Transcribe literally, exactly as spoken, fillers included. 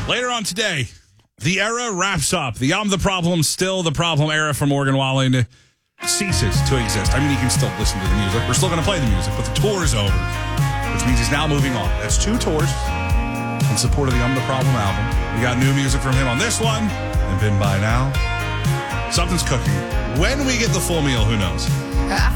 Later on today, the era wraps up. The I'm the Problem, Still the Problem era for Morgan Wallen ceases to exist. I mean, you can still listen to the music. We're still going to play the music, but the tour is over, which means he's now moving on. That's two tours in support of the I'm the Problem album. We got new music from him on this one, and Been By Now. Something's cooking. When we get the full meal, who knows? I